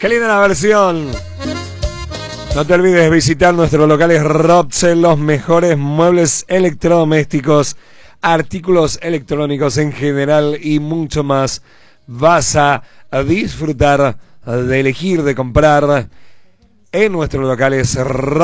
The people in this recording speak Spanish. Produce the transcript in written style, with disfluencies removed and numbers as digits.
Qué linda la versión. No te olvides visitar nuestros locales Robsen, los mejores muebles electrodomésticos, artículos electrónicos en general y mucho más. Vas a disfrutar de elegir, de comprar en nuestros locales Robsen.